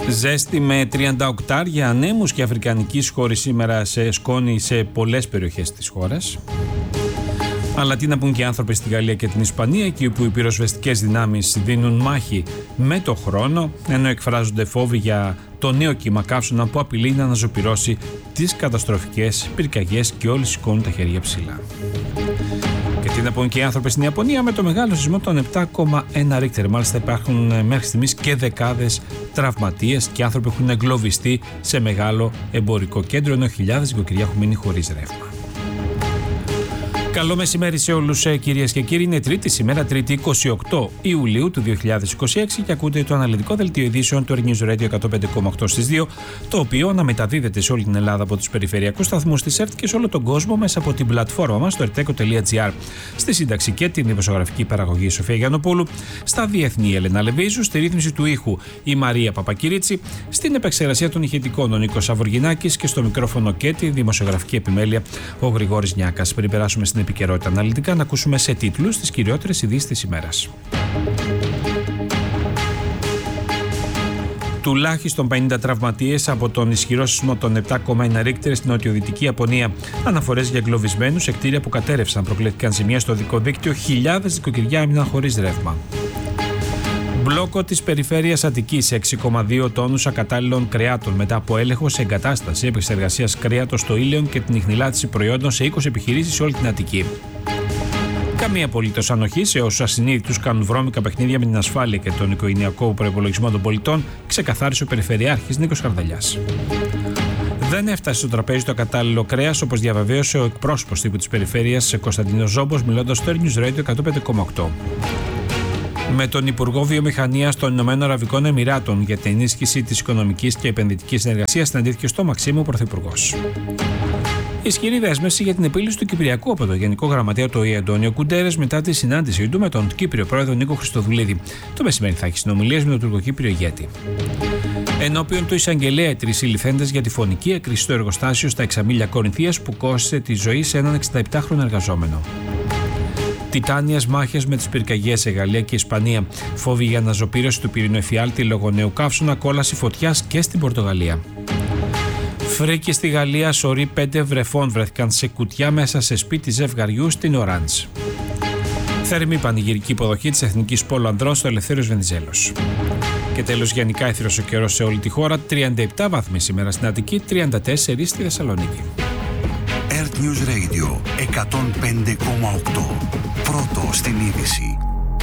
Ζέστη με 38 ανέμους και αφρικανικής χώρης σήμερα σε σκόνη σε πολλές περιοχές της χώρας. Αλλά τι να πούν και οι άνθρωποι στη Γαλλία και την Ισπανία, εκεί που οι πυροσβεστικές δυνάμεις δίνουν μάχη με το χρόνο, ενώ εκφράζονται φόβοι για το νέο κύμα καύσωνα που απειλεί να αναζωπυρώσει τις καταστροφικές πυρκαγιές και όλοι σηκώνουν τα χέρια ψηλά. Και τι να πούν και οι άνθρωποι στην Ιαπωνία με το μεγάλο σεισμό των 7,1 Ρίχτερ. Μάλιστα υπάρχουν μέχρι στιγμής και δεκάδες τραυματίες και άνθρωποι έχουν εγκλωβιστεί σε μεγάλο εμπορικό κέντρο, ενώ χιλιάδες νοικοκυριά έχουν μείνει χωρίς ρεύμα. Καλό μεσημέρι σε όλους κυρίες και κύριοι. Είναι Τρίτη σήμερα, Τρίτη 28 Ιουλίου του 2026 και ακούτε το αναλυτικό δελτίο ειδήσεων του News Radio 105,8 στις 2, το οποίο αναμεταδίδεται σε όλη την Ελλάδα από τους περιφερειακούς σταθμούς της ΕΡΤ και σε όλο τον κόσμο μέσα από την πλατφόρμα μας στο erteco.gr. Στη σύνταξη και την δημοσιογραφική παραγωγή Σοφία Γιαννοπούλου, στα διεθνή Έλενα Λεβίζου, στη ρύθμιση του ήχου η Μαρία Παπακυρίτσι, στην επεξεργασία των ηχητικών ο Νίκος Σαβουργινάκης και στο μικρόφωνο και τη δημοσιογραφική επιμέλεια ο Γρηγόρης Νιάκας. Πριν περάσουμε στην επικαιρότητα αναλυτικά, να ακούσουμε σε τίτλους τις κυριότερες ειδήσεις της ημέρας. Τουλάχιστον 50 τραυματίες από τον ισχυρό σεισμό των 7,1 Ρίχτερ στην νοτιοδυτική Ιαπωνία. Αναφορές για εγκλωβισμένους σε κτίρια που κατέρευσαν. Προκλήθηκαν ζημιές στο οδικό δίκτυο. Χιλιάδες νοικοκυριά έμειναν χωρίς ρεύμα. Μπλόκο της περιφέρειας Αττικής, 6,2 τόνους ακατάλληλων κρεάτων μετά από έλεγχο σε εγκατάσταση επεξεργασίας κρέατος στο Ήλιον και την ιχνηλάτηση προϊόντων σε 20 επιχειρήσεις σε όλη την Αττική. Καμία απολύτως ανοχή σε όσους ασυνείδητους κάνουν βρώμικα παιχνίδια με την ασφάλεια και τον οικογενειακό προϋπολογισμό των πολιτών, ξεκαθάρισε ο Περιφερειάρχης Νίκος Χαρδαλιάς. Δεν έφτασε στο τραπέζι το κατάλληλο κρέας, όπως διαβεβαίωσε ο εκπρόσωπος τύπου της περιφέρειας Κωνσταντίνος Ζόμπος, μιλώντας στο News Radio 105,8. Με τον Υπουργό Βιομηχανίας των Ηνωμένων Αραβικών Εμιράτων για την ενίσχυση της οικονομικής και επενδυτικής συνεργασίας συναντήθηκε στο Μαξίμου ο Πρωθυπουργός. Ισχυρή δέσμευση για την επίλυση του Κυπριακού από το Γενικό Γραμματέα του ΟΗΕ Αντώνιο Κουντέρες μετά τη συνάντησή του με τον Κύπριο Πρόεδρο Νίκο Χριστοδουλίδη. Το μεσημέρι θα έχει συνομιλίες με τον Τουρκοκύπριο ηγέτη. Ενώπιον του εισαγγελέα, οι τρεις συλληφθέντες για τη φωνική έκρηξη στο εργοστάσιο στα Εξαμίλια Κορινθίας που κόστησε τη ζωή σε έναν 67χρονο εργαζόμενο. Τιτάνιες μάχες με τις πυρκαγιές σε Γαλλία και Ισπανία. Φόβοι για αναζωπήρωση του πυρηνικού εφιάλτη λόγω νέου καύσωνα, κόλαση φωτιάς και στην Πορτογαλία. Φρίκη στη Γαλλία, σωροί 5 βρεφών βρέθηκαν σε κουτιά μέσα σε σπίτι ζευγαριού στην Οράντζ. Θερμή πανηγυρική υποδοχή της Εθνικής Πόλου Ανδρών στο Ελευθέριος Βενιζέλος. Και τέλος, γενικά αίθριος ο καιρός σε όλη τη χώρα. 37 βαθμοί σήμερα στην Αττική, 34 στη Θεσσαλονίκη. ERT News Radio 105,8. Πρώτο στην είδηση.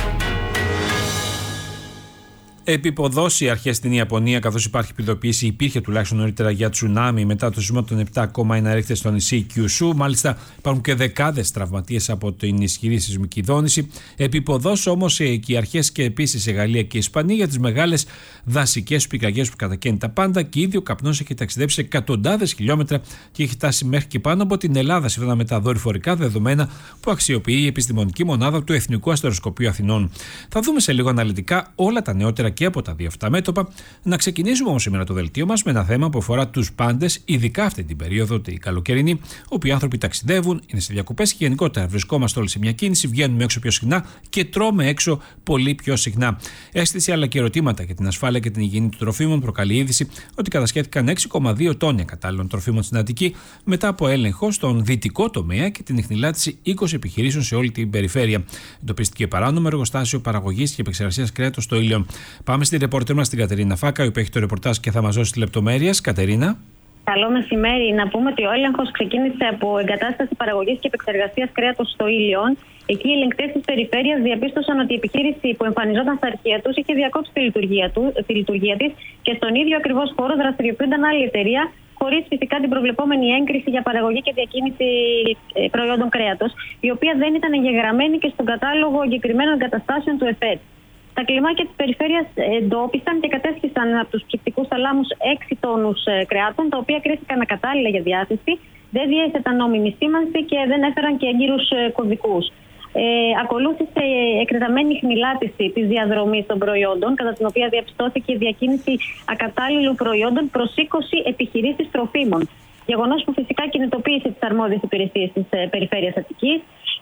Επιποδώσει οι αρχές στην Ιαπωνία, καθώς υπάρχει ειδοποίηση, υπήρχε τουλάχιστον νωρίτερα για τσουνάμι μετά το σεισμό των 7,1 Ρίχτερ στο νησί Κιουσού. Μάλιστα υπάρχουν και δεκάδες τραυματίες από την ισχυρή σεισμική δόνηση. Επιποδώσει όμως και οι αρχές και επίσης σε Γαλλία και Ισπανία για τις μεγάλες δασικές πυρκαγιές που κατακαίνουν τα πάντα και ήδη ο καπνός έχει ταξιδέψει εκατοντάδες χιλιόμετρα και έχει φτάσει μέχρι και πάνω από την Ελλάδα, σύμφωνα με τα δορυφορικά δεδομένα που αξιοποιεί η επιστημονική μονάδα του Εθνικού Αστεροσκοπείου Αθηνών. Θα δούμε σε λίγο αναλυτικά όλα τα νεότερα και από τα δύο αυτά μέτωπα. Να ξεκινήσουμε όμως σήμερα το δελτίο μας με ένα θέμα που αφορά τους πάντες, ειδικά αυτή την περίοδο, την καλοκαιρινή, όπου οι άνθρωποι ταξιδεύουν, είναι σε διακοπές και γενικότερα βρισκόμαστε όλοι σε μια κίνηση, βγαίνουμε έξω πιο συχνά και τρώμε έξω πολύ πιο συχνά. Αίσθηση αλλά και ερωτήματα για την ασφάλεια και την υγιεινή των τροφίμων προκαλεί είδηση ότι κατασχέθηκαν 6,2 τόνια κατάλληλων τροφίμων στην Αττική μετά από έλεγχο στον δυτικό τομέα και την ιχνηλάτηση 20 επιχειρήσεων σε όλη την περιφέρεια. Εντοπίστηκε παράνομο εργοστάσιο παραγωγής και επεξεργασίας κρέατος στο Ήλιον. Πάμε στη ρεπόρτερ μας την Κατερίνα Φάκα, η οποία έχει το ρεπορτάζ και θα μας δώσει λεπτομέρειες. Κατερίνα. Καλό μεσημέρι. Να πούμε ότι ο έλεγχος ξεκίνησε από εγκατάσταση παραγωγής και επεξεργασίας κρέατος στο Ήλιον. Εκεί οι ελεγκτές της περιφέρειας διαπίστωσαν ότι η επιχείρηση που εμφανιζόταν στα αρχεία τους είχε διακόψει τη λειτουργία της και στον ίδιο ακριβώς χώρο δραστηριοποιούνταν άλλη εταιρεία, χωρίς φυσικά την προβλεπόμενη έγκριση για παραγωγή και διακίνηση προϊόντων κρέατος, η οποία δεν ήταν εγγεγραμμένη και στον κατάλογο εγκεκριμένων εγκαταστάσεων του ΕΦΕΤ. Τα κλιμάκια της περιφέρειας εντόπισαν και κατέσχισαν από τους ψυκτικούς θαλάμους 6 τόνους κρεάτων, τα οποία κρίθηκαν ακατάλληλα για διάθεση, δεν διέθεταν νόμιμη σήμανση και δεν έφεραν και έγκυρους κωδικούς. Ακολούθησε εκτεταμένη χνηλάτιση της διαδρομής των προϊόντων, κατά την οποία διαπιστώθηκε η διακίνηση ακατάλληλων προϊόντων προς 20 επιχειρήσεις τροφίμων. Γεγονός που φυσικά κινητοποίησε τις αρμόδιες υπηρεσίες της περιφέρειας Αττικής.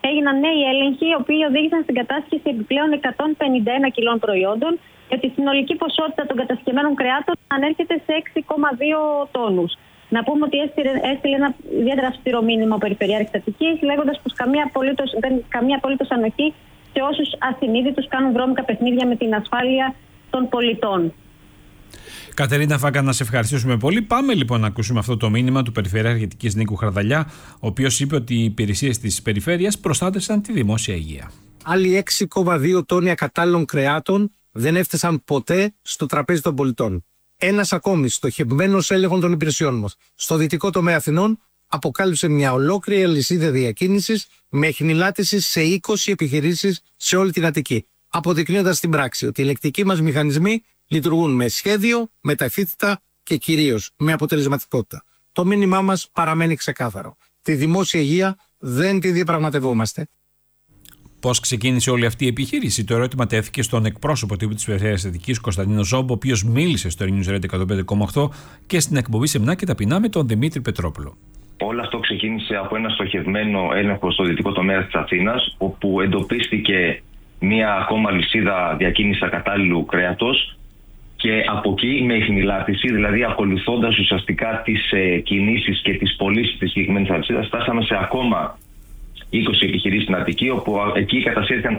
έγιναν νέοι έλεγχοι, οι οποίοι οδήγησαν στην κατάσχεση επιπλέον 151 κιλών προϊόντων και τη συνολική ποσότητα των κατασκευμένων κρεάτων ανέρχεται σε 6,2 τόνους. Να πούμε ότι έστειλε ένα ιδιαίτερα αυστηρό μήνυμα ο Περιφερειάρχης Αττικής, λέγοντας πως καμία απολύτως ανοχή σε όσους ασυνείδητους κάνουν βρώμικα παιχνίδια με την ασφάλεια των πολιτών. Κατερίνα Φάγκα, να σε ευχαριστήσουμε πολύ. Πάμε λοιπόν να ακούσουμε αυτό το μήνυμα του Περιφερειάρχη Αττικής Νίκου Χαρδαλιά, ο οποίος είπε ότι οι υπηρεσίες της περιφέρειας προστάτευσαν τη δημόσια υγεία. Άλλοι 6,2 τόνοι ακατάλληλων κρεάτων δεν έφτασαν ποτέ στο τραπέζι των πολιτών. Ένας ακόμη στοχευμένος έλεγχος των υπηρεσιών μας στο δυτικό τομέα Αθηνών αποκάλυψε μια ολόκληρη αλυσίδα διακίνησης με εχνηλάτηση σε 20 επιχειρήσεις σε όλη την Αττική, αποδεικνύοντας στην πράξη ότι οι ελεκτικοί μας μηχανισμοί λειτουργούν με σχέδιο, με ταχύτητα και κυρίως με αποτελεσματικότητα. Το μήνυμά μας παραμένει ξεκάθαρο. Τη δημόσια υγεία δεν τη διαπραγματευόμαστε. Πώς ξεκίνησε όλη αυτή η επιχείρηση? Το ερώτημα τέθηκε στον εκπρόσωπο τύπου της Περιφέρειας Αττικής, Κωνσταντίνο Ζόμπο, ο οποίος μίλησε στο News Radio 105,8 και στην εκπομπή Σεμνά και Ταπεινά με τον Δημήτρη Πετρόπουλο. Όλο αυτό ξεκίνησε από ένα στοχευμένο έλεγχο στο δυτικό τομέα της Αθήνας, όπου εντοπίστηκε μία ακόμα λυσίδα διακίνησης ακατάλληλου κρέατος. Και από εκεί με εχνηλάτηση, δηλαδή ακολουθώντας ουσιαστικά τις κινήσεις και τις πωλήσεις της συγκεκριμένης αλυσίδας, φτάσαμε σε ακόμα 20 επιχειρήσεις στην Αττική, όπου εκεί κατασχέθηκαν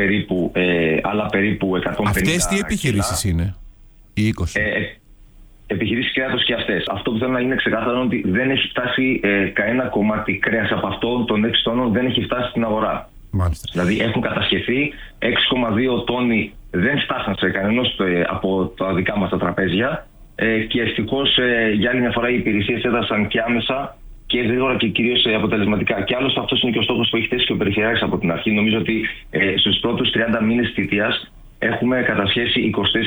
άλλα περίπου 150. Αυτές τι επιχειρήσεις είναι, οι 20? Επιχειρήσεις κρέατος και αυτές. Αυτό που θέλω να είναι ξεκάθαρο είναι ότι δεν έχει φτάσει κανένα κομμάτι κρέας από αυτό των 6 τόνων, δεν έχει φτάσει στην αγορά. Μάλιστα. Δηλαδή έχουν κατασχεθεί 6,2 τόνοι, δεν φτάσαν σε κανένας από τα δικά μας τα τραπέζια και ευτυχώς για άλλη μια φορά οι υπηρεσίες έδωσαν και άμεσα και γρήγορα και κυρίως αποτελεσματικά. Και άλλωστε αυτός είναι και ο στόχος που έχει θέσει και ο Περιφερειάρχης από την αρχή. Νομίζω ότι στους πρώτους 30 μήνες θητείας έχουμε κατασχέσει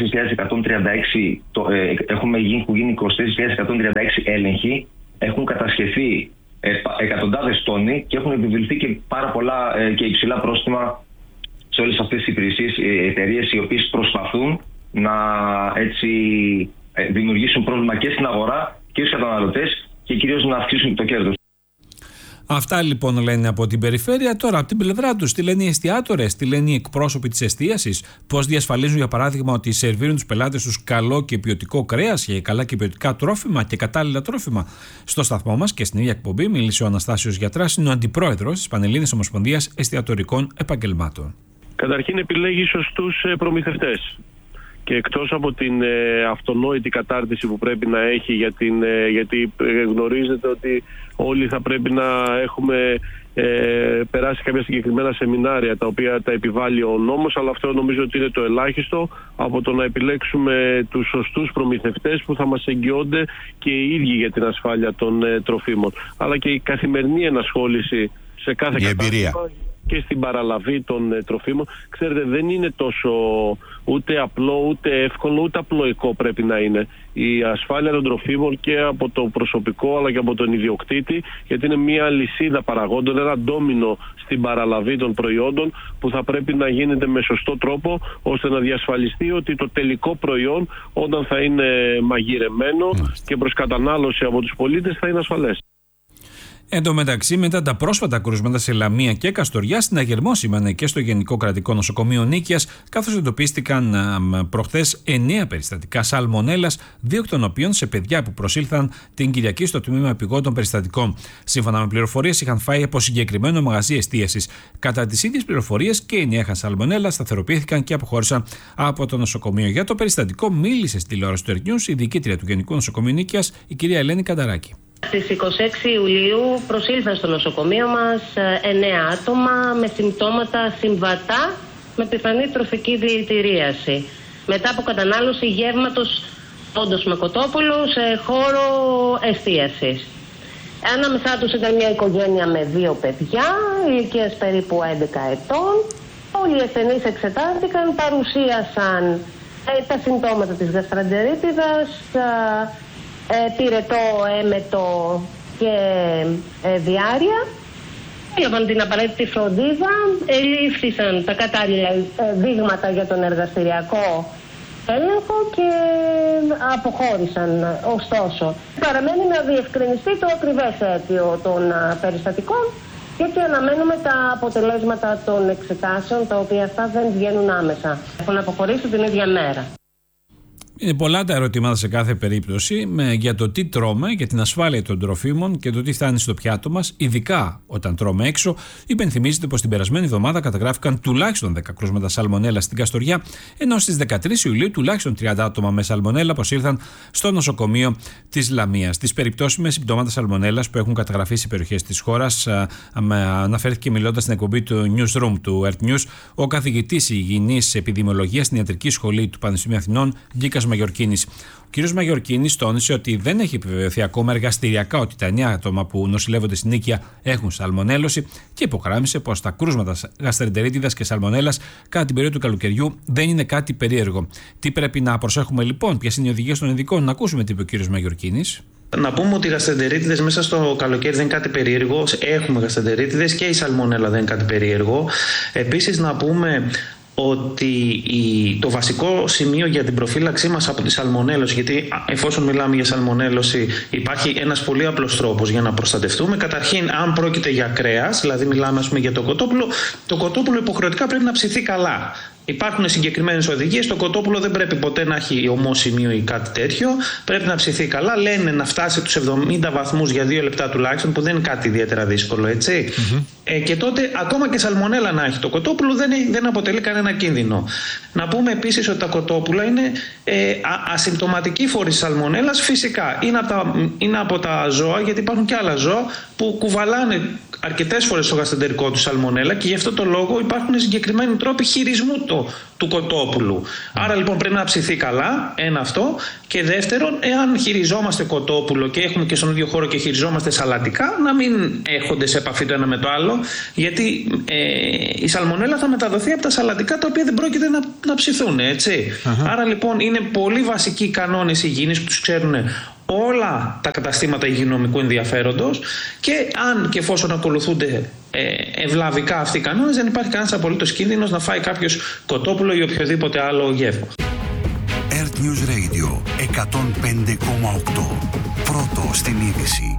24.136, έχουν γίνει 24.136 έλεγχοι, έχουν κατασχεθεί εκατοντάδες τόνοι και έχουν επιβληθεί και πάρα πολλά και υψηλά πρόστιμα σε όλες αυτές τις υπηρεσίες, εταιρείες οι οποίες προσπαθούν να έτσι δημιουργήσουν πρόβλημα και στην αγορά και στους καταναλωτές και κυρίως να αυξήσουν το κέρδος. Αυτά λοιπόν λένε από την περιφέρεια. Τώρα από την πλευρά τους τι λένε οι εστιατόρες, τι λένε οι εκπρόσωποι της εστίασης, πώς διασφαλίζουν για παράδειγμα ότι σερβίρουν τους πελάτες τους καλό και ποιοτικό κρέας και καλά και ποιοτικά τρόφιμα και κατάλληλα τρόφιμα. Στο σταθμό μας και στην ίδια εκπομπή μίλησε ο Αναστάσιος Γιατράς, είναι ο αντιπρόεδρος της Πανελλήνιας Ομοσπονδίας Εστιατορικών Επαγγελμάτων. Καταρχήν επιλέγει σωστούς προμηθευτές. Και εκτός από την αυτονόητη κατάρτιση που πρέπει να έχει γιατί γνωρίζετε ότι όλοι θα πρέπει να έχουμε περάσει κάποια συγκεκριμένα σεμινάρια τα οποία τα επιβάλλει ο νόμος, αλλά αυτό νομίζω ότι είναι το ελάχιστο από το να επιλέξουμε τους σωστούς προμηθευτές που θα μας εγγυώνται και οι ίδιοι για την ασφάλεια των τροφίμων. Αλλά και η καθημερινή ενασχόληση σε κάθε κατάστημα και στην παραλαβή των τροφίμων. Ξέρετε, δεν είναι τόσο ούτε απλό, ούτε εύκολο, ούτε απλοϊκό πρέπει να είναι η ασφάλεια των τροφίμων και από το προσωπικό αλλά και από τον ιδιοκτήτη, γιατί είναι μια λυσίδα παραγόντων, ένα ντόμινο στην παραλαβή των προϊόντων που θα πρέπει να γίνεται με σωστό τρόπο ώστε να διασφαλιστεί ότι το τελικό προϊόν όταν θα είναι μαγειρεμένο και προς κατανάλωση από τους πολίτες θα είναι ασφαλές. Εν τω μεταξύ, μετά τα πρόσφατα κρούσματα σε Λαμία και Καστοριά, συναγερμό σήμανε και στο Γενικό Κρατικό Νοσοκομείο Νίκαιας, καθώς εντοπίστηκαν προχθές 9 περιστατικά σαλμονέλας, 2 εκ των οποίων σε παιδιά που προσήλθαν την Κυριακή στο τμήμα επιγόντων περιστατικών. Σύμφωνα με πληροφορίες, είχαν φάει από συγκεκριμένο μαγαζί εστίασης. Κατά τις ίδιες πληροφορίες, και οι 9 είχαν σαλμονέλα, σταθεροποιήθηκαν και αποχώρησαν από το νοσοκομείο. Για το περιστατικό, μίλησε στη τηλεόραση του News η διοικήτρια του Γενικού Νοσοκομείου Νίκαιας, η κυρία Ελένη Κανταράκη. Στις 26 Ιουλίου προσήλθαν στο νοσοκομείο μας 9 άτομα με συμπτώματα συμβατά με πιθανή τροφική δηλητηρίαση μετά από κατανάλωση γεύματος όντως με κοτόπουλο σε χώρο εστίασης. Ανάμεσά τους ήταν μια οικογένεια με 2 παιδιά ηλικίας περίπου 11 ετών. Όλοι οι ασθενείς εξετάστηκαν, παρουσίασαν τα συμπτώματα της γαστρεντερίτιδας, πυρετό, έμετο και διάρρεια. Έλαβαν την απαραίτητη φροντίδα, ελήφθησαν τα κατάλληλα δείγματα για τον εργαστηριακό έλεγχο και αποχώρησαν. Ωστόσο, παραμένει να διευκρινιστεί το ακριβές αίτιο των περιστατικών γιατί αναμένουμε τα αποτελέσματα των εξετάσεων, τα οποία αυτά δεν βγαίνουν άμεσα. Έχουν αποχωρήσει την ίδια μέρα. Είναι πολλά τα ερωτήματα σε κάθε περίπτωση για το τι τρώμε, για την ασφάλεια των τροφίμων και το τι φτάνει στο πιάτο μας, ειδικά όταν τρώμε έξω. Υπενθυμίζεται πως την περασμένη εβδομάδα καταγράφηκαν τουλάχιστον 10 κρούσματα σαλμονέλα στην Καστοριά, ενώ στις 13 Ιουλίου τουλάχιστον 30 άτομα με σαλμονέλα προσήλθαν στο νοσοκομείο της Λαμίας. Τις περιπτώσεις με συμπτώματα σαλμονέλας που έχουν καταγραφεί σε περιοχές της χώρας, αναφέρθηκε μιλώντας στην εκπομπή του Newsroom του Earth News ο καθηγητής υγιεινής επιδημιολογίας στην Ιατρική Σχολή του Πανεπιστημίου Αθηνών, Γκίκας Μαγιορκίνης. Ο κ. Μαγιορκίνης τόνισε ότι δεν έχει επιβεβαιωθεί ακόμα εργαστηριακά ότι τα 9 άτομα που νοσηλεύονται στην Νίκαια έχουν σαλμονέλωση και υπογράμμισε πως τα κρούσματα γαστρεντερίτιδας και σαλμονέλας κατά την περίοδο του καλοκαιριού δεν είναι κάτι περίεργο. Τι πρέπει να προσέχουμε λοιπόν, ποιες είναι οι οδηγίες των ειδικών, να ακούσουμε τι είπε ο κ. Μαγιορκίνης. Να πούμε ότι οι γαστρεντερίτιδες μέσα στο καλοκαίρι δεν είναι κάτι περίεργο. Έχουμε γαστρεντερίτιδες και η σαλμονέλα δεν είναι κάτι περίεργο. Επίσης, να πούμε ότι το βασικό σημείο για την προφύλαξή μας από τη σαλμονέλωση, γιατί εφόσον μιλάμε για σαλμονέλωση υπάρχει ένας πολύ απλός τρόπος για να προστατευτούμε. Καταρχήν, αν πρόκειται για κρέας, δηλαδή μιλάμε για το κοτόπουλο υποχρεωτικά πρέπει να ψηθεί καλά. Υπάρχουν συγκεκριμένες οδηγίες. Το κοτόπουλο δεν πρέπει ποτέ να έχει ομόσημείο ή κάτι τέτοιο. Πρέπει να ψηθεί καλά. Λένε να φτάσει τους 70 βαθμούς για 2 λεπτά τουλάχιστον, που δεν είναι κάτι ιδιαίτερα δύσκολο, έτσι. Και τότε, ακόμα και σαλμονέλα να έχει το κοτόπουλο, δεν αποτελεί κανένα κίνδυνο. Να πούμε επίσης ότι τα κοτόπουλα είναι ασυμπτωματικοί φορείς σαλμονέλας. Φυσικά είναι από τα ζώα, γιατί υπάρχουν και άλλα ζώα που κουβαλάνε αρκετές φορές στο γαστρεντερικό του σαλμονέλα και γι' αυτό το λόγο υπάρχουν συγκεκριμένοι τρόποι χειρισμού του κοτόπουλου. Άρα λοιπόν πρέπει να ψηθεί καλά, ένα αυτό. Και δεύτερον, εάν χειριζόμαστε κοτόπουλο και έχουμε και στον ίδιο χώρο και χειριζόμαστε σαλατικά, να μην έρχονται σε επαφή το ένα με το άλλο, γιατί η σαλμονέλα θα μεταδοθεί από τα σαλατικά τα οποία δεν πρόκειται να ψηθούν, έτσι. Άρα λοιπόν είναι πολύ βασικοί οι κανόνες υγιεινής που τους ξέρουν όλα τα καταστήματα υγειονομικού ενδιαφέροντος και αν και εφόσον ακολουθούνται ευλαβικά αυτοί οι κανόνες, δεν υπάρχει κανένας απολύτως κίνδυνος να φάει κάποιος κοτόπουλο ή οποιοδήποτε άλλο γεύμα. Earth News Radio 105,8. Πρώτο στην είδηση.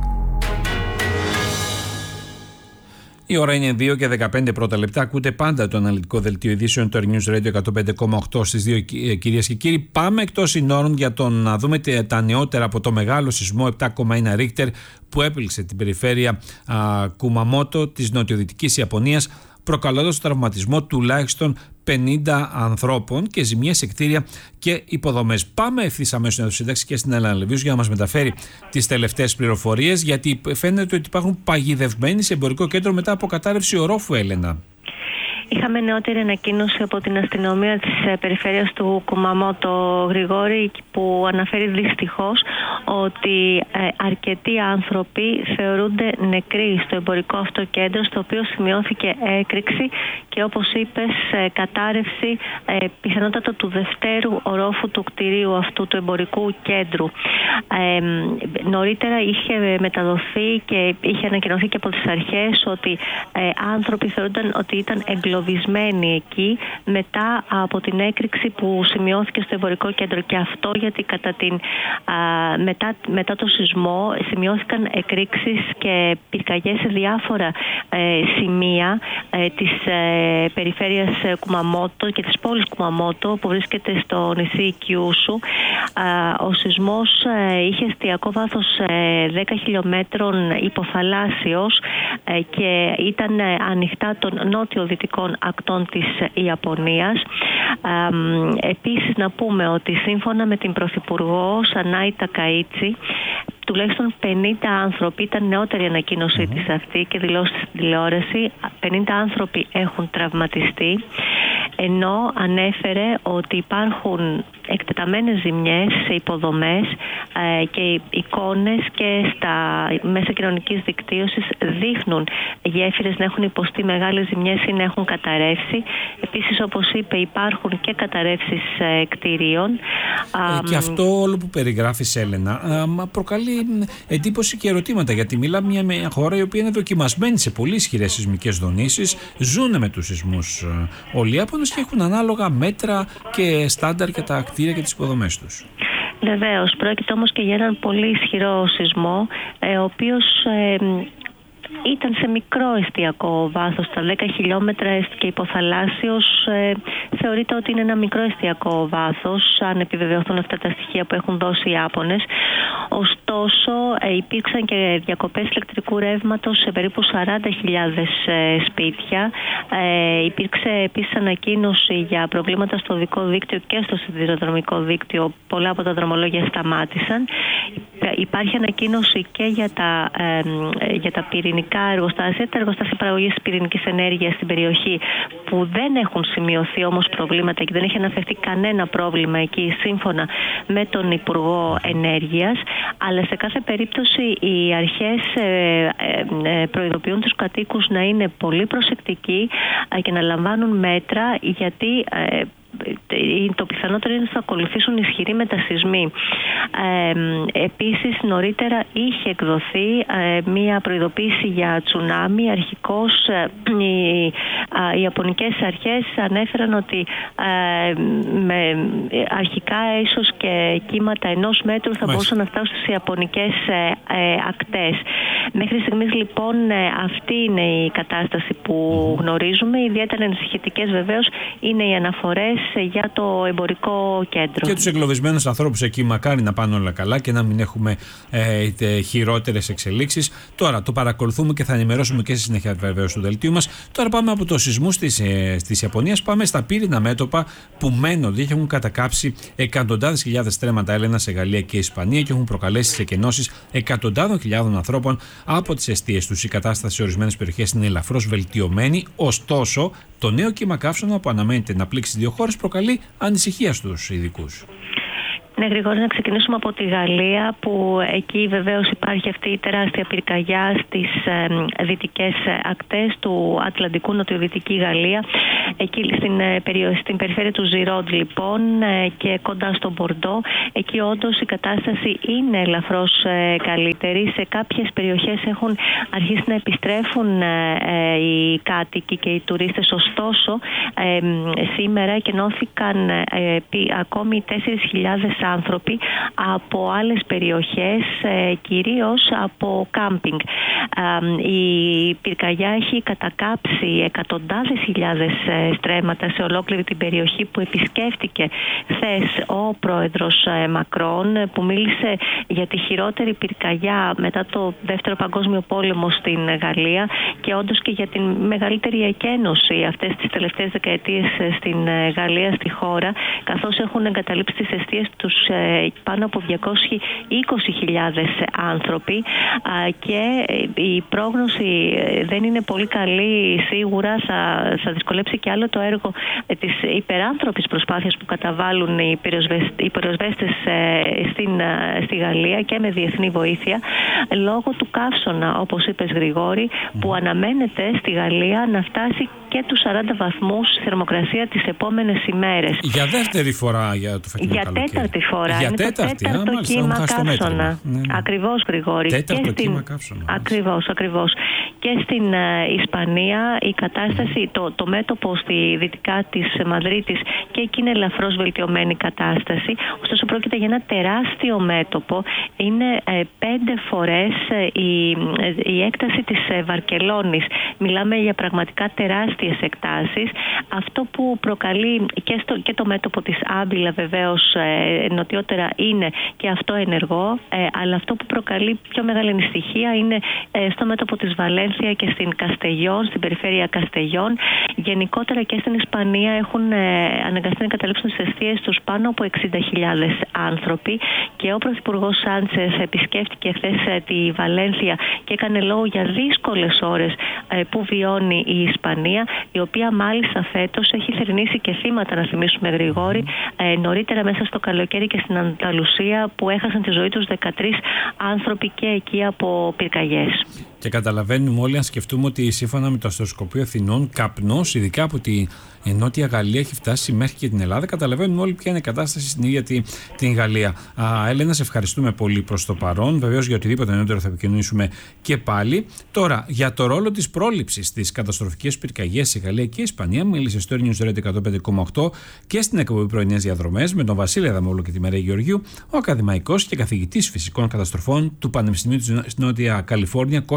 Η ώρα είναι 2 και 15 πρώτα λεπτά. Ακούτε πάντα το αναλυτικό δελτίο ειδήσεων του Earth News Radio 105,8 στις 2, κυρίες και κύριοι. Πάμε εκτός συνόρων για να δούμε τα νεότερα από το μεγάλο σεισμό 7,1 Ρίχτερ που έπληξε την περιφέρεια Κουμαμότο της νοτιοδυτικής Ιαπωνίας, προκαλώντας τραυματισμό τουλάχιστον 50 ανθρώπων και ζημιές σε κτίρια και υποδομές. Πάμε ευθύς αμέσως στην σύνταξη και στην Έλενα Λεβίους για να μας μεταφέρει τις τελευταίες πληροφορίες, γιατί φαίνεται ότι υπάρχουν παγιδευμένοι σε εμπορικό κέντρο μετά από κατάρρευση ορόφου, Έλενα. Είχαμε νεότερη ανακοίνωση από την αστυνομία της περιφέρειας του Κουμαμότο, Γρηγόρη, που αναφέρει δυστυχώς ότι αρκετοί άνθρωποι θεωρούνται νεκροί στο εμπορικό αυτό κέντρο, στο οποίο σημειώθηκε έκρηξη και, όπως είπες, κατάρρευση πιθανότατα του δευτέρου ορόφου του κτηρίου αυτού του εμπορικού κέντρου. Νωρίτερα είχε μεταδοθεί και είχε ανακοινωθεί και από τις αρχές ότι άνθρωποι θεωρούνταν ότι ήταν εγκλωβισμένοι εκεί μετά από την έκρηξη που σημειώθηκε στο εμπορικό κέντρο. Και αυτό γιατί μετά το σεισμό σημειώθηκαν εκρήξεις και πυρκαγιές σε διάφορα σημεία της περιφέρειας Κουμαμότο και της πόλης Κουμαμότο που βρίσκεται στο νησί Κιούσου. Ο σεισμός είχε εστιακό βάθος 10 χιλιόμετρων υποθαλάσσιος και ήταν ανοιχτά των νότιο-δυτικών ακτών της Ιαπωνίας. Επίσης να πούμε ότι σύμφωνα με την Πρωθυπουργό Σανάι Τακαΐτσι, τουλάχιστον 50 άνθρωποι, ήταν νεότερη ανακοίνωσή της αυτή και δηλώσει στην τηλεόραση, 50 άνθρωποι έχουν τραυματιστεί, ενώ ανέφερε ότι υπάρχουν εκτεταμένες ζημιές σε υποδομές και εικόνες και στα μέσα κοινωνικής δικτύωσης δείχνουν γέφυρες να έχουν υποστεί μεγάλες ζημιές ή να έχουν καταρρεύσει. Επίσης, όπως είπε, υπάρχουν και καταρρεύσεις κτηρίων. Και αυτό όλο που περιγράφεις, Έλενα, προκαλεί εντύπωση και ερωτήματα, γιατί μιλάμε για μια χώρα η οποία είναι δοκιμασμένη σε πολύ ισχυρές σεισμικές δονήσεις, ζουν με τους σεισμούς όλοι οι Ιάπωνες και έχουν ανάλογα μέτρα και στάνταρ για τα κτίρια και τις υποδομές τους. Βεβαίως, πρόκειται όμως και για έναν πολύ ισχυρό σεισμό, ο οποίος ήταν σε μικρό εστιακό βάθος, στα 10 χιλιόμετρα και υποθαλάσσιος θεωρείται ότι είναι ένα μικρό εστιακό βάθος, αν επιβεβαιωθούν αυτά τα στοιχεία που έχουν δώσει οι Ιάπωνες. Ωστόσο, υπήρξαν και διακοπές ηλεκτρικού ρεύματος σε περίπου 40.000 σπίτια. Υπήρξε επίσης ανακοίνωση για προβλήματα στο οδικό δίκτυο και στο σιδηροδρομικό δίκτυο. Πολλά από τα δρομολόγια σταμάτησαν. Υπάρχει ανακοίνωση και για τα πυρηνικά εργοστάσια, τα εργοστάσια παραγωγής πυρηνικής ενέργειας στην περιοχή, που δεν έχουν σημειωθεί όμως προβλήματα και δεν έχει αναφερθεί κανένα πρόβλημα εκεί, σύμφωνα με τον Υπουργό Ενέργειας. Αλλά σε κάθε περίπτωση οι αρχές προειδοποιούν τους κατοίκους να είναι πολύ προσεκτικοί και να λαμβάνουν μέτρα, γιατί το πιθανότερο είναι ότι θα ακολουθήσουν ισχυροί μετασεισμοί. Επίσης, νωρίτερα είχε εκδοθεί μία προειδοποίηση για τσουνάμι. Αρχικώς οι ιαπωνικές αρχές ανέφεραν ότι αρχικά ίσως και κύματα 1 μέτρου θα μπορούσαν να φτάσουν στις ιαπωνικές ακτές. Μέχρι στιγμής λοιπόν αυτή είναι η κατάσταση που γνωρίζουμε. Ιδιαίτερα ενισχυτικές βεβαίως είναι οι αναφορές για το εμπορικό κέντρο. Και τους εγκλωβισμένους ανθρώπους εκεί, μακάρι να πάνε όλα καλά και να μην έχουμε χειρότερες εξελίξεις. Τώρα το παρακολουθούμε και θα ενημερώσουμε και στη συνέχεια βεβαίως του δελτίου μας. Τώρα πάμε από το σεισμούς της Ιαπωνίας, πάμε στα πύρινα μέτωπα που μένονται και έχουν κατακάψει εκατοντάδες χιλιάδες στρέμματα έλαινα σε Γαλλία και Ισπανία και έχουν προκαλέσει τις εκενώσεις εκατοντάδων χιλιάδων ανθρώπων από τις εστίες τους. Η κατάσταση σε ορισμένες περιοχές είναι ελαφρώς βελτιωμένη, ωστόσο το νέο κύμα καύσωνα που αναμένεται να πλήξει 2 χώρες προκαλεί ανησυχία στους ειδικούς. Ναι, Γρηγόρη, να ξεκινήσουμε από τη Γαλλία, που εκεί βεβαίως υπάρχει αυτή η τεράστια πυρκαγιά στις δυτικές ακτές του Ατλαντικού, νοτιοδυτική Γαλλία, εκεί στην περιφέρεια του Ζιρόντ λοιπόν και κοντά στο Μπορντό. Εκεί όντως η κατάσταση είναι ελαφρώς καλύτερη. Σε κάποιες περιοχές έχουν αρχίσει να επιστρέφουν οι κάτοικοι και οι τουρίστες, ωστόσο σήμερα εκενώθηκαν ακόμη 4.000 άνθρωποι από άλλες περιοχές, κυρίως από κάμπινγκ. Η πυρκαγιά έχει κατακάψει εκατοντάδες χιλιάδες στρέμματα σε ολόκληρη την περιοχή, που επισκέφτηκε χθες ο πρόεδρος Μακρόν, που μίλησε για τη χειρότερη πυρκαγιά μετά το Δεύτερο Παγκόσμιο Πόλεμο στην Γαλλία και όντως και για την μεγαλύτερη εκένωση αυτές τις τελευταίες δεκαετίες στην Γαλλία, στη χώρα, καθώς έχουν εγκαταλείψει τις εστίες τους πάνω από 220.000 άνθρωποι και η πρόγνωση δεν είναι πολύ καλή. Σίγουρα θα δυσκολέψει και άλλο το έργο της υπεράνθρωπης προσπάθειας που καταβάλουν οι πυροσβέστες στη Γαλλία και με διεθνή βοήθεια, λόγω του καύσωνα, όπως είπες Γρηγόρη, που αναμένεται στη Γαλλία να φτάσει και τους 40 βαθμούς θερμοκρασία τις επόμενες ημέρες. Για δεύτερη φορά για το φετινό καλοκαίρι. Για τέταρτη φορά. Για είναι τέταρτη, το τέταρτο κύμα καύσωνα. Ναι. Ακριβώς, Γρηγόρη. Τέταρτο κύμα καύσωνα. Ακριβώς. Και στην Ισπανία η κατάσταση, το μέτωπο στη δυτικά της Μαδρίτης, και εκεί είναι ελαφρώς βελτιωμένη κατάσταση. Ωστόσο πρόκειται για ένα τεράστιο μέτωπο. Είναι 5 φορές η έκταση της Βαρκελόνης. Μιλάμε για πραγματικά τεράστιες εκτάσεις. Αυτό που προκαλεί και το μέτωπο της Άμπιλα βεβαίως νοτιότερα είναι και αυτό ενεργό, αλλά αυτό που προκαλεί πιο μεγάλη ανησυχία είναι στο μέτωπο της Βαλένθια και στην Καστεγιόν, στην περιφέρεια Καστεγιόν. Γενικότερα και στην Ισπανία έχουν αναγκαστεί να καταλήξουν στις εστίες τους πάνω από 60.000 άνθρωποι και ο Πρωθυπουργός Σάντσες επισκέφτηκε χθες τη Βαλένθια και έκανε λόγο για δύσκολες ώρες που βιώνει η Ισπανία, η οποία μάλιστα φέτος έχει θρηνήσει και θύματα, να θυμίσουμε Γρηγόρη, νωρίτερα μέσα στο καλοκαίρι και στην Ανταλουσία, που έχασαν τη ζωή τους 13 άνθρωποι και εκεί από πυρκαγιές. Και καταλαβαίνουμε όλοι, αν σκεφτούμε ότι σύμφωνα με το Αστροσκοπείο Αθηνών, καπνός, ειδικά από τη Νότια Γαλλία, έχει φτάσει μέχρι και την Ελλάδα. Καταλαβαίνουμε όλοι ποια είναι η κατάσταση στην ίδια την Γαλλία. Έλενα, σε ευχαριστούμε πολύ προς το παρόν. Βεβαίως, για οτιδήποτε νεότερο θα επικοινωνήσουμε και πάλι. Τώρα, για το ρόλο της πρόληψης στις καταστροφικές πυρκαγιές σε Γαλλία και Ισπανία, μίλησε στο News Radio 105,8 και στην εκπομπή Πρωινές Διαδρομές με τον Βασίλη Αδαμόπουλο και τη Μαρία Γεωργίου, ο ακαδημαϊκός και καθηγητής φυσικών καταστροφών του Πανεπιστημίου της Νότια Καλιφόρνια, Κώστας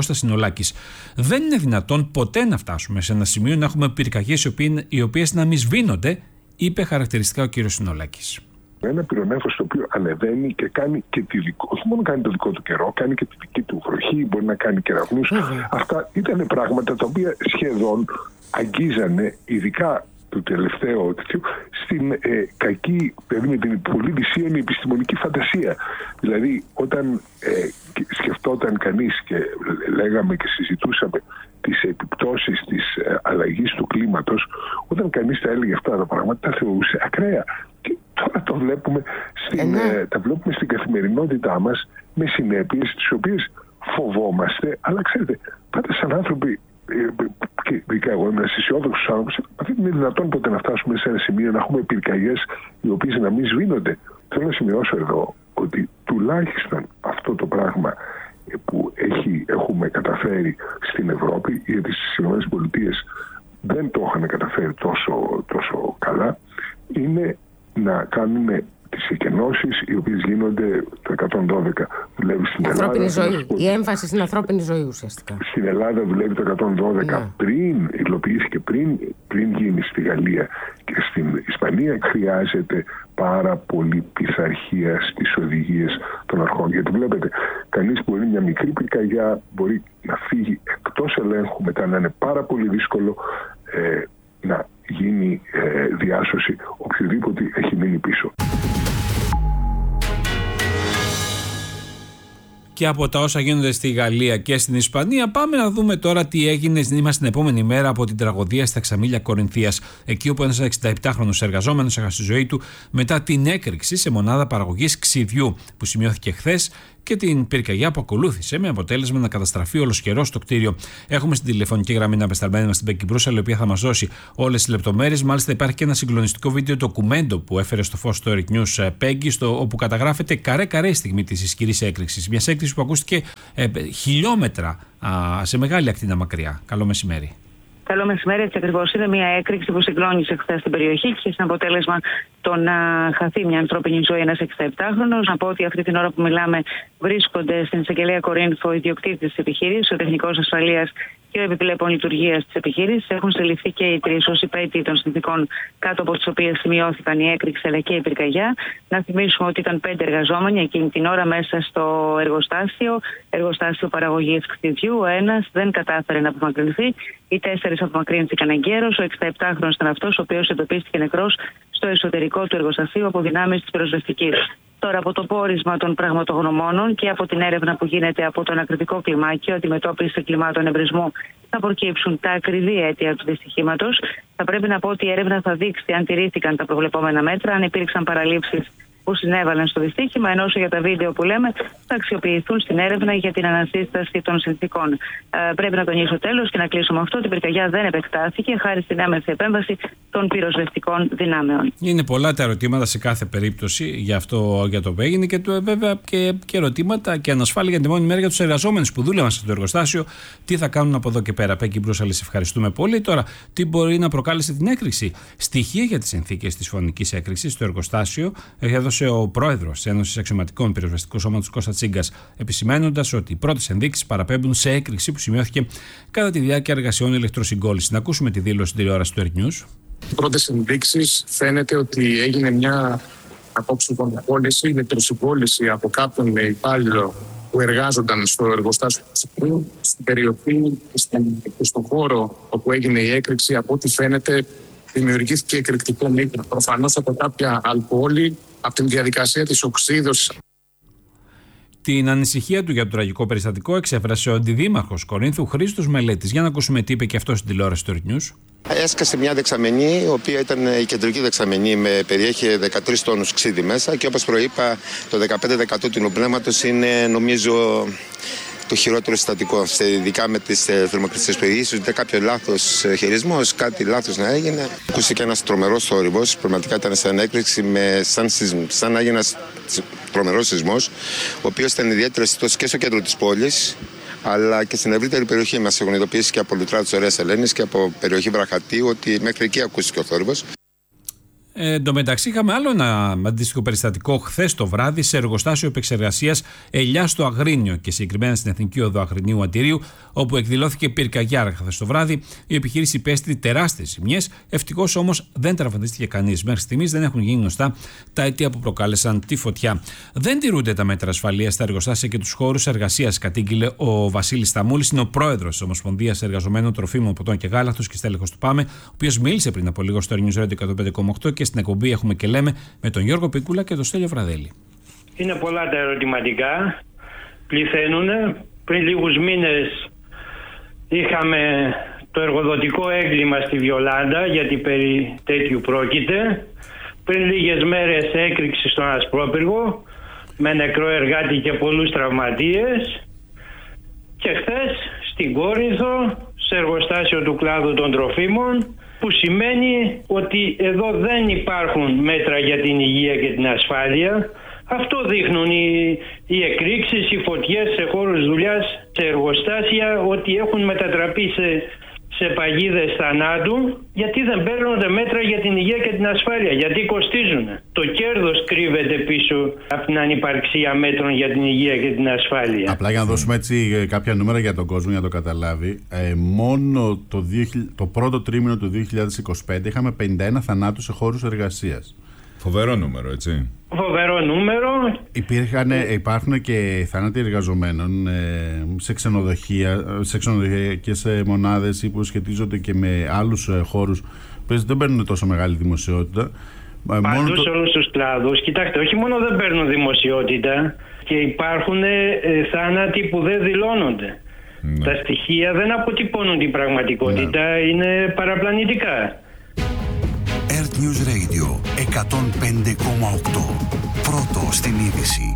Κώστας Συνολάκης. Δεν είναι δυνατόν ποτέ να φτάσουμε σε ένα σημείο να έχουμε πυρκαγιές οι οποίες να μην σβήνονται, είπε χαρακτηριστικά ο κύριος Συνολάκης. Ένα πυρονέφος το οποίο ανεβαίνει και κάνει και όχι μόνο κάνει το δικό του καιρό, κάνει και τη δική του βροχή, μπορεί να κάνει κεραυνούς. Αυτά ήταν πράγματα τα οποία σχεδόν αγγίζανε, ειδικά του τελευταίου, στην κακή, δηλαδή με την πολύ δυσίωνη επιστημονική φαντασία. Δηλαδή, όταν σκεφτόταν κανείς και λέγαμε και συζητούσαμε τις επιπτώσεις της αλλαγής του κλίματος, όταν κανείς τα έλεγε αυτά τα πράγματα, τα θεωρούσε ακραία. Και τώρα το βλέπουμε τα βλέπουμε στην καθημερινότητά μας με συνέπειες τις οποίες φοβόμαστε, αλλά ξέρετε, πάντα σαν άνθρωποι, και ειδικά εγώ είμαι ένας αισιόδοξος άνθρωπος, δεν είναι δυνατόν ποτέ να φτάσουμε σε ένα σημείο να έχουμε πυρκαγιές οι οποίες να μην σβήνονται. Θέλω να σημειώσω εδώ ότι τουλάχιστον αυτό το πράγμα που έχουμε καταφέρει στην Ευρώπη, γιατί στις ΗΠΑ δεν το είχαν καταφέρει τόσο καλά, είναι να κάνουμε τις εκενώσεις οι οποίες γίνονται το 112. Δουλεύει στην ανθρώπινη Ελλάδα. Ζωή. Η έμφαση στην ανθρώπινη ζωή ουσιαστικά. Στην Ελλάδα δουλεύει το 112 πριν υλοποιήθηκε, πριν γίνει στη Γαλλία και στην Ισπανία. Χρειάζεται πάρα πολύ πειθαρχία στις οδηγίες των αρχών. Γιατί βλέπετε, κανείς μπορεί μια μικρή πυρκαγιά μπορεί να φύγει εκτός ελέγχου, μετά να είναι πάρα πολύ δύσκολο να γίνει διάσωση οποιοδήποτε έχει μείνει πίσω. Και από τα όσα γίνονται στη Γαλλία και στην Ισπανία, πάμε να δούμε τώρα τι έγινε. Είμαστε την επόμενη μέρα από την τραγωδία στα Ξαμήλια Κορινθίας. Εκεί όπου ένας 67χρονος εργαζόμενος έχασε τη ζωή του μετά την έκρηξη σε μονάδα παραγωγής ξυδιού που σημειώθηκε χθες και την πυρκαγιά που ακολούθησε, με αποτέλεσμα να καταστραφεί ολοσχερός το κτίριο. Έχουμε στην τηλεφωνική γραμμή να απεσταλμένη μας την Μπέκη Μπρούσαλη, η οποία θα μας δώσει όλες τις λεπτομέρειες. Μάλιστα, υπάρχει και ένα συγκλονιστικό βίντεο ντοκουμέντο που έφερε στο φως το Eric News Peggy, όπου καταγράφεται καρέ-καρέ η στιγμή της ισχυρής έκρηξης. Μια έκρηξη που ακούστηκε χιλιόμετρα σε μεγάλη ακτίνα μακριά. Καλό μεσημέρι. Καλό μεσημέρι, έτσι ακριβώς. Είναι μια έκρηξη που συγκλώνησε χθες στην περιοχή και σαν αποτέλεσμα το να χαθεί μια ανθρώπινη ζωή ένας 67χρονος. Να πω ότι αυτή την ώρα που μιλάμε βρίσκονται στην εισαγγελία Κορίνθου ο ιδιοκτήτης της επιχείρησης, ο τεχνικός ασφαλείας και ο επιπλέον λειτουργίας της επιχείρησης. Έχουν συλληφθεί και οι τρεις ως υπέτειοι των συνθηκών κάτω από τις οποίες σημειώθηκαν η έκρηξη αλλά και η πυρκαγιά. Να θυμίσουμε ότι ήταν 5 εργαζόμενοι εκείνη την ώρα μέσα στο εργοστάσιο παραγωγής κτηριού. Ο ένας δεν κατάφερε να απομακρυνθεί. Οι 4 απομακρύνθηκαν εγκαίρως. Ο 67χρονος ήταν αυτός ο οποίος εντοπίστηκε νεκρός στο εσωτερικό του εργοστασίου από δυνάμεις της πυροσβεστικής. Τώρα, από το πόρισμα των πραγματογνωμόνων και από την έρευνα που γίνεται από το ανακριτικό κλιμάκιο αντιμετώπιση κλιμάτων εμπρισμού, θα προκύψουν τα ακριβή αίτια του δυστυχήματος. Θα πρέπει να πω ότι η έρευνα θα δείξει αν τηρήθηκαν τα προβλεπόμενα μέτρα, αν υπήρξαν παραλήψεις που συνέβαλαν στο δυστύχημα, ενώ όσο για τα βίντεο που λέμε θα αξιοποιηθούν στην έρευνα για την ανασύσταση των συνθηκών. Πρέπει να τονίσω τέλος και να κλείσω με αυτό ότι η πυρκαγιά δεν επεκτάθηκε χάρη στην άμεση επέμβαση των πυροσβεστικών δυνάμεων. Είναι πολλά τα ερωτήματα σε κάθε περίπτωση για το που έγινε και βέβαια και ερωτήματα και ανασφάλεια για την επόμενη μέρα για τους εργαζόμενους που δούλευαν στο εργοστάσιο. Τι θα κάνουν από εδώ και πέρα. Μπέκη Μπρούσαλη, σε ευχαριστούμε πολύ. Τώρα, τι μπορεί να προκάλεσε την έκρηξη. Στοιχεία για τις συνθήκες της φωνικής έκρηξης στο εργοστάσιο έδωσε ο πρόεδρος της Ένωσης Αξιωματικών Πυροσβεστικού Σώματος Κώστα Τσίγκας, επισημαίνοντας ότι οι πρώτες ενδείξεις παραπέμπουν σε έκρηξη που σημειώθηκε κατά τη διάρκεια εργασιών ηλεκτροσυγκόλλησης. Να ακούσουμε τη δήλωση στην τηλεόραση του Eric News. Οι πρώτες ενδείξεις φαίνεται ότι έγινε μια απόψη ηλεκτροσυγκόλληση από κάποιον υπάλληλο που εργάζονταν στο εργοστάσιο στην περιοχή και στον χώρο όπου έγινε η έκρηξη. Από ό,τι φαίνεται, δημιουργήθηκε εκρηκτικό μείγμα. Προφανώς από κάποια αλκοόλη, από την διαδικασία της οξύδωσης. Την ανησυχία του για το τραγικό περιστατικό εξέφρασε ο αντιδήμαρχος Κορίνθου Χρήστος Μελέτης. Για να ακούσουμε τι είπε και αυτό στην τηλεόραση του Eric News. Έσκασε μια δεξαμενή, η οποία ήταν η κεντρική δεξαμενή, περιέχει 13 τόνους ξύδι μέσα και όπως προείπα, το 15% του νοπνεύματος είναι, νομίζω, το χειρότερο συστατικό, ειδικά με τις θερμοκρασίες που ίσως ήταν κάποιο λάθος χειρισμός, κάτι λάθος να έγινε. Ακούστηκε ένας τρομερός θόρυβος, πραγματικά ήταν σαν έκρηξη, σαν να έγινε ένας τρομερός σεισμός, ο οποίος ήταν ιδιαίτερα αισθητός και στο κέντρο της πόλης, αλλά και στην ευρύτερη περιοχή μας. Έχουν ειδοποιήσει και από Λουτρά της Ωραίας Ελένης και από περιοχή Βραχατίου ότι μέχρι εκεί ακούστηκε ο θόρυβος. Εν τω μεταξύ, είχαμε άλλο ένα αντίστοιχο περιστατικό χθες το βράδυ σε εργοστάσιο επεξεργασίας ελιά στο Αγρίνιο και συγκεκριμένα στην Εθνική Οδό Αγρινίου Αντιρίου, όπου εκδηλώθηκε πυρκαγιά χθες το βράδυ. Η επιχείρηση υπέστη τεράστιες ζημιές. Ευτυχώς όμως δεν τραυματίστηκε κανείς. Μέχρι στιγμής δεν έχουν γίνει γνωστά τα αίτια που προκάλεσαν τη φωτιά. Δεν τηρούνται τα μέτρα ασφαλείας στα εργοστάσια και τους χώρους εργασίας, κατήγγειλε ο Βασίλης Σταμούλης. Είναι ο πρόεδρος της Ομοσπονδίας Εργαζομένων Τροφίμων, Ποτών και Γάλακτος και στέλεχος του ΠΑΜΕ, ο οποίος μίλησε πριν από λίγο στο News Radio 105,8 και στην εκπομπή Έχουμε και Λέμε με τον Γιώργο Πικούλα και τον Στέλιο Βραδέλη. Είναι πολλά τα ερωτηματικά. Πληθαίνουν. Πριν λίγους μήνες είχαμε το εργοδοτικό έγκλημα στη Βιολάντα, γιατί περί τέτοιου πρόκειται. Πριν λίγες μέρες έκρηξη στον Ασπρόπυργο με νεκρό εργάτη και πολλούς τραυματίες. Και χθες στην Κόρινθο, σε εργοστάσιο του κλάδου των τροφίμων, που σημαίνει ότι εδώ δεν υπάρχουν μέτρα για την υγεία και την ασφάλεια. Αυτό δείχνουν οι εκρήξεις, οι φωτιές σε χώρους δουλειάς, σε εργοστάσια, ότι έχουν μετατραπεί σε παγίδες θανάτου, γιατί δεν παίρνονται μέτρα για την υγεία και την ασφάλεια, γιατί κοστίζουν. Το κέρδος κρύβεται πίσω από την ανυπαρξία μέτρων για την υγεία και την ασφάλεια. Απλά για να δώσουμε έτσι κάποια νούμερα για τον κόσμο, για να το καταλάβει, μόνο το πρώτο τρίμηνο του 2025 είχαμε 51 θανάτους σε χώρους εργασίας. Φοβερό νούμερο, έτσι. Φοβερό νούμερο. Υπάρχουν και θάνατοι εργαζομένων σε ξενοδοχεία, σε ξενοδοχειακές μονάδες που σχετίζονται και με άλλους χώρους που δεν παίρνουν τόσο μεγάλη δημοσιότητα. Παντού σε όλους τους κλάδους. Κοιτάξτε, όχι μόνο δεν παίρνουν δημοσιότητα, και υπάρχουν θάνατοι που δεν δηλώνονται. Ναι. Τα στοιχεία δεν αποτυπώνουν την πραγματικότητα, ναι. Είναι παραπλανητικά. Earth News Radio 105,8. Πρώτο στην είδηση.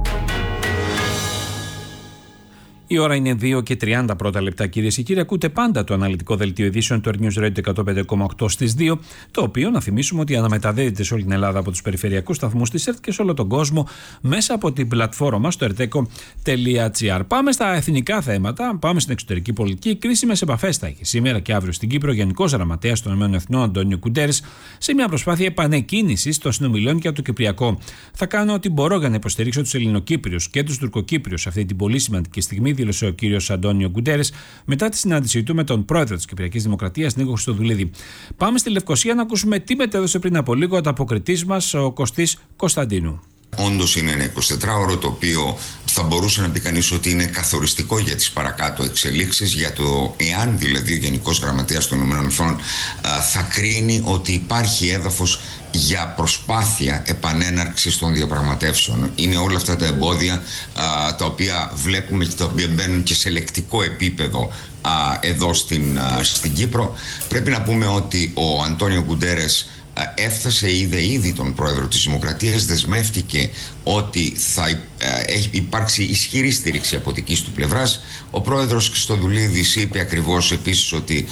Η ώρα είναι 2 και 30 πρώτα λεπτά, κυρίες και κύριοι. Ακούτε πάντα το αναλυτικό δελτίο ειδήσεων του Earth News Radio 105,8 στις 2, το οποίο να θυμίσουμε ότι αναμεταδίδεται σε όλη την Ελλάδα από τους περιφερειακούς σταθμούς της ΕΡΤ και σε όλο τον κόσμο μέσα από την πλατφόρμα μας στο erteco.gr. Πάμε στα εθνικά θέματα, πάμε στην εξωτερική πολιτική. Κρίσιμες επαφές θα έχει σήμερα και αύριο στην Κύπρο ο Γενικός Γραμματέας των ΗΠΑ, Αντώνιο Γκουντέρες, σε μια προσπάθεια επανεκκίνησης των συνομιλιών για το Κυπριακό. Θα κάνω ό,τι μπορώ για να υποστηρίξω τους Ελληνοκύπριους και τους Τουρκοκύπριους σε αυτή την πολύ σημαντική στιγμή, δήλωσε ο κύριος Αντώνιο Γκουντέρες μετά τη συνάντησή του με τον πρόεδρο της Κυπριακής Δημοκρατίας, Νίκο Χριστοδουλίδη. Πάμε στη Λευκοσία να ακούσουμε τι μετέδωσε πριν από λίγο ο ανταποκριτής μας, ο Κωστής Κωνσταντίνου. Όντως είναι ένα 24ωρο το οποίο θα μπορούσε να πει κανείς ότι είναι καθοριστικό για τις παρακάτω εξελίξεις, για το εάν δηλαδή ο Γενικός Γραμματέας των ΗΠΑ θα κρίνει ότι υπάρχει έδαφος για προσπάθεια επανέναρξης των διαπραγματεύσεων. Είναι όλα αυτά τα εμπόδια τα οποία βλέπουμε και τα οποία μπαίνουν και σε λεκτικό επίπεδο εδώ στην Κύπρο. Πρέπει να πούμε ότι ο Αντώνιο Γκουντέρες έφτασε, είδε ήδη τον πρόεδρο της Δημοκρατίας, δεσμεύτηκε ότι θα υπάρξει ισχυρή στήριξη από δικής του πλευράς. Ο πρόεδρος Χριστοδουλίδης είπε ακριβώς επίσης ότι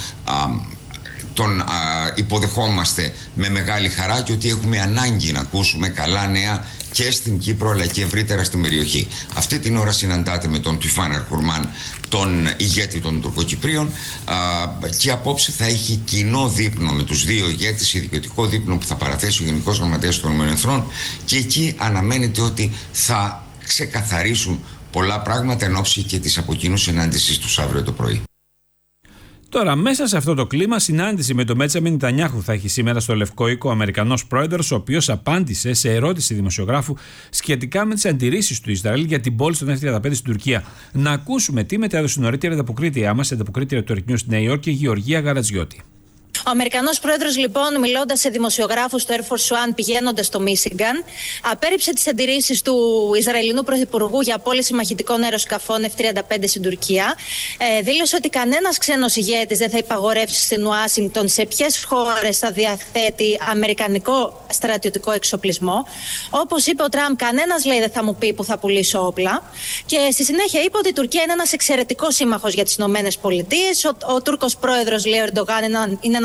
τον υποδεχόμαστε με μεγάλη χαρά και ότι έχουμε ανάγκη να ακούσουμε καλά νέα και στην Κύπρο αλλά και ευρύτερα στην περιοχή. Αυτή την ώρα συναντάται με τον Τουφάν Ερκουρμάν, τον ηγέτη των Τουρκοκυπρίων, και απόψε θα έχει κοινό δείπνο με τους δύο ηγέτες, ειδικοτικό δείπνο που θα παραθέσει ο Γενικός Γραμματέας των ΗΠΑ, και εκεί αναμένεται ότι θα ξεκαθαρίσουν πολλά πράγματα εν ώψη και της από κοινού συνάντησης τους αύριο το πρωί. Τώρα, μέσα σε αυτό το κλίμα, συνάντηση με τον Μπέντσαμιν Νετανιάχου θα έχει σήμερα στο Λευκό Οίκο ο Αμερικανός πρόεδρος, ο οποίος απάντησε σε ερώτηση δημοσιογράφου σχετικά με τις αντιρρήσεις του Ισραήλ για την πώληση των F-35 στην Τουρκία. Να ακούσουμε τι μετέδωσε νωρίτερα η ανταποκρίτριά μας, η ανταποκρίτρια του Earth News στη Νέα Υόρκη, η Γεωργία Γαρατζιώτη. Ο Αμερικανός πρόεδρος, λοιπόν, μιλώντας σε δημοσιογράφους στο Air Force One πηγαίνοντας στο Μίσιγκαν, απέρριψε τις αντιρρήσεις του Ισραηλινού Πρωθυπουργού για πώληση μαχητικών αεροσκαφών F-35 στην Τουρκία. Δήλωσε ότι κανένας ξένος ηγέτης δεν θα υπαγορεύσει στην Ουάσιγκτον σε ποιες χώρες θα διαθέτει αμερικανικό στρατιωτικό εξοπλισμό. Όπως είπε ο Τραμπ, κανένας, λέει, δεν θα μου πει που θα πουλήσω όπλα. Και στη συνέχεια είπε ότι η Τουρκία είναι ένας εξαιρετικός σύμμαχος για τις ΗΠΑ. Ο Τούρκος πρόεδρος, λέει, ο Ερντογάν, είναι ένας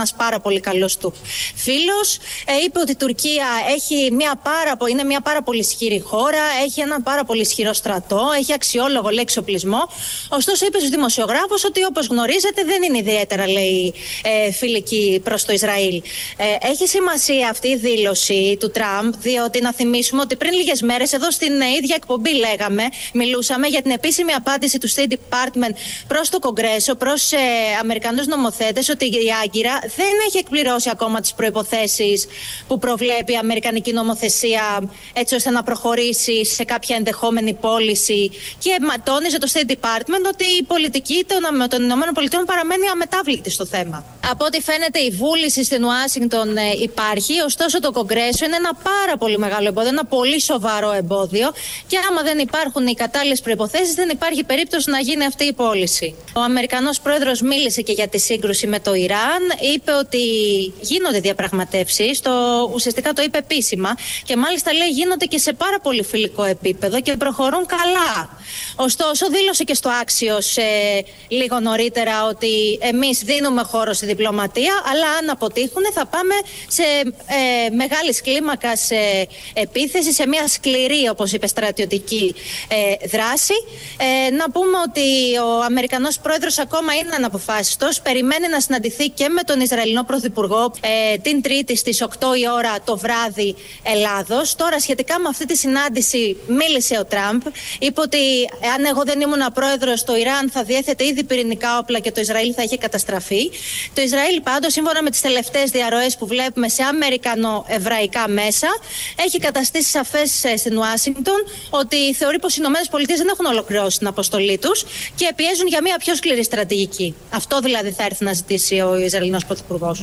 ένας πάρα πολύ καλός του φίλος. Είπε ότι η Τουρκία είναι μια πάρα πολύ ισχυρή χώρα, έχει ένα πάρα πολύ ισχυρό στρατό, έχει αξιόλογο εξοπλισμό. Ωστόσο, είπε στους δημοσιογράφους ότι, όπως γνωρίζετε, δεν είναι ιδιαίτερα, λέει, φιλική προς το Ισραήλ. Έχει σημασία αυτή η δήλωση του Τραμπ, διότι να θυμίσουμε ότι πριν λίγες μέρες εδώ στην ίδια εκπομπή μιλούσαμε για την επίσημη απάντηση του State Department προς το Κογκρέσο, προς Αμερικανούς νομοθέτες, ότι η Άγκυρα δεν έχει εκπληρώσει ακόμα τις προϋποθέσεις που προβλέπει η Αμερικανική νομοθεσία, έτσι ώστε να προχωρήσει σε κάποια ενδεχόμενη πώληση. Και τόνιζε το State Department ότι η πολιτική των ΗΠΑ παραμένει αμετάβλητη στο θέμα. Από ό,τι φαίνεται, η βούληση στην Ουάσιγκτον υπάρχει, ωστόσο το Κογκρέσο είναι ένα πάρα πολύ μεγάλο εμπόδιο, ένα πολύ σοβαρό εμπόδιο, και άμα δεν υπάρχουν οι κατάλληλες προϋποθέσεις, δεν υπάρχει περίπτωση να γίνει αυτή η πώληση. Ο Αμερικανός πρόεδρος μίλησε και για τη σύγκρουση με το Ιράν. Είπε ότι γίνονται διαπραγματεύσεις, ουσιαστικά το είπε επίσημα, και μάλιστα λέει γίνονται και σε πάρα πολύ φιλικό επίπεδο και προχωρούν καλά. Ωστόσο, δήλωσε και στο Axios λίγο νωρίτερα ότι εμείς δίνουμε χώρο στη διπλωματία, αλλά αν αποτύχουν θα πάμε σε μεγάλης κλίμακας επίθεση, σε μια σκληρή, όπως είπε, στρατιωτική δράση. Να πούμε ότι ο Αμερικανός πρόεδρος ακόμα είναι αναποφάσιστος. Περιμένει να συναντηθεί και με τον Ισραηλινό Πρωθυπουργό την Τρίτη στις 8 η ώρα το βράδυ Ελλάδος. Τώρα, σχετικά με αυτή τη συνάντηση, μίλησε ο Τραμπ. Είπε ότι αν εγώ δεν ήμουν πρόεδρος, το Ιράν θα διέθετε ήδη πυρηνικά όπλα και το Ισραήλ θα είχε καταστραφεί. Το Ισραήλ, πάντως, σύμφωνα με τις τελευταίες διαρροές που βλέπουμε σε αμερικανο-εβραϊκά μέσα, έχει καταστήσει σαφές στην Ουάσιγκτον ότι θεωρεί πως οι ΗΠΑ δεν έχουν ολοκληρώσει την αποστολή τους και πιέζουν για μια πιο σκληρή στρατηγική. Αυτό δηλαδή θα έρθει να ζητήσει ο Ισραηλινός Πρωθυπουργός.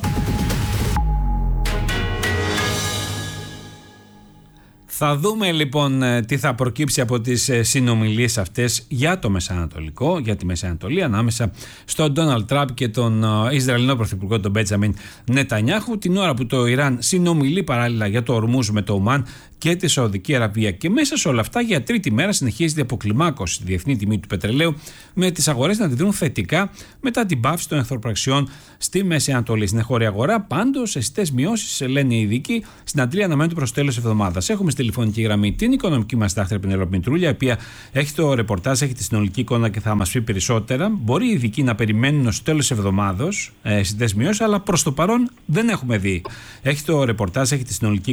Θα δούμε λοιπόν τι θα προκύψει από τις συνομιλίες αυτές για το Μεσανατολικό, για τη Μεσανατολή, ανάμεσα στον Ντόναλντ Τραμπ και τον Ισραηλινό Πρωθυπουργό, τον Μπέντζαμιν Νετανιάχου, την ώρα που το Ιράν συνομιλεί παράλληλα για το Ορμούζ με το Ομάν και τη Σαουδική Αραβία. Και μέσα σε όλα αυτά, για τρίτη μέρα συνεχίζεται η αποκλιμάκωση στη διεθνή τιμή του πετρελαίου, με τις αγορές να αντιδρούν θετικά μετά την πάυση των εχθροπραξιών στη Μέση Ανατολή. Στην εγχώρια αγορά, πάντως, αισθητές μειώσεις, λένε οι ειδικοί, στην Αντρία αναμένουν προς το τέλος εβδομάδας. Έχουμε στη τηλεφωνική γραμμή την οικονομική μας τάχτρια Πενελόπη Μητρούλια, η οποία έχει το ρεπορτάζ, έχει τη συνολική εικόνα και θα μας πει περισσότερα. Μπορεί οι ειδικοί να περιμένουν στο τέλος εβδομάδος αισθητές μειώσεις, αλλά προς το παρόν δεν έχουμε δει. Έχει το ρεπορτάζ, έχει τη συνολική